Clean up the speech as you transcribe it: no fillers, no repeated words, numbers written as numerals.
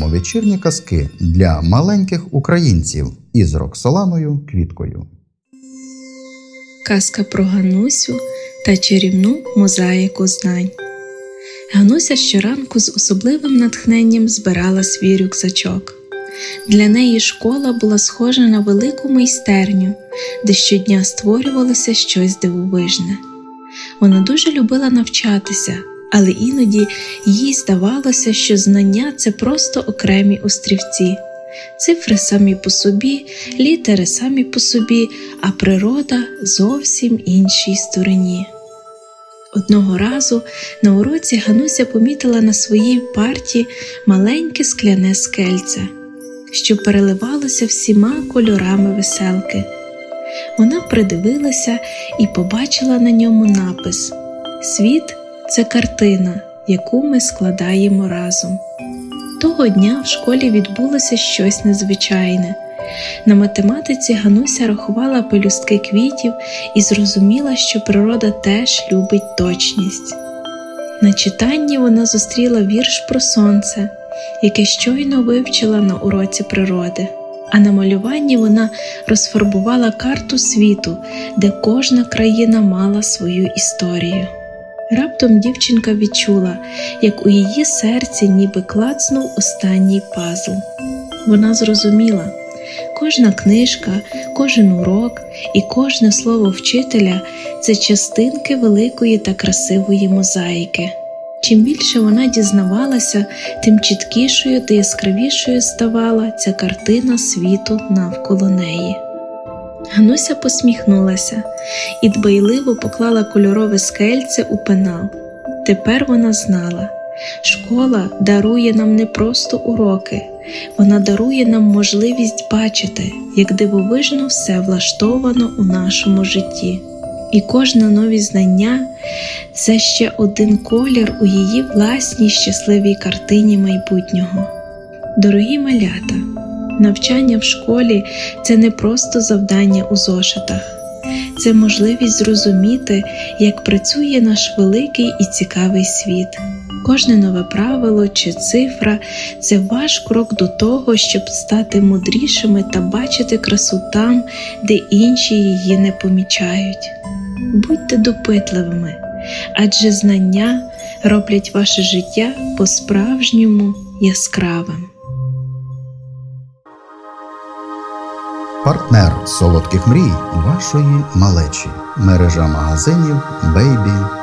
слухаємо вечірні казки для маленьких українців із Роксоланою Квіткою. Казка про Ганусю та чарівну мозаїку знань. Гануся щоранку з особливим натхненням збирала свій рюкзачок. Для неї школа була схожа на велику майстерню, де щодня створювалося щось дивовижне. Вона дуже любила навчатися, але іноді їй здавалося, що знання – це просто окремі острівці. Цифри самі по собі, літери самі по собі, а природа зовсім іншій стороні. Одного разу на уроці Гануся помітила на своїй парті маленьке скляне скельце, що переливалося всіма кольорами веселки. Вона придивилася і побачила на ньому напис «Світ – це картина, яку ми складаємо разом». Того дня в школі відбулося щось незвичайне. На математиці Гануся рахувала пелюстки квітів і зрозуміла, що природа теж любить точність. На читанні вона зустріла вірш про сонце, яке щойно вивчила на уроці природи. А на малюванні вона розфарбувала карту світу, де кожна країна мала свою історію. Раптом дівчинка відчула, як у її серці ніби клацнув останній пазл. Вона зрозуміла, кожна книжка, кожен урок і кожне слово вчителя – це частинки великої та красивої мозаїки. Чим більше вона дізнавалася, тим чіткішою та яскравішою ставала ця картина світу навколо неї. Гануся посміхнулася і дбайливо поклала кольорове скельце у пенал. Тепер вона знала, школа дарує нам не просто уроки, вона дарує нам можливість бачити, як дивовижно все влаштовано у нашому житті. І кожне нові знання – це ще один колір у її власній щасливій картині майбутнього. Дорогі малята, навчання в школі – це не просто завдання у зошитах. Це можливість зрозуміти, як працює наш великий і цікавий світ. Кожне нове правило чи цифра – це ваш крок до того, щоб стати мудрішими та бачити красу там, де інші її не помічають. Будьте допитливими, адже знання роблять ваше життя по-справжньому яскравим. Партнер солодких мрій вашої малечі. Мережа магазинів Baby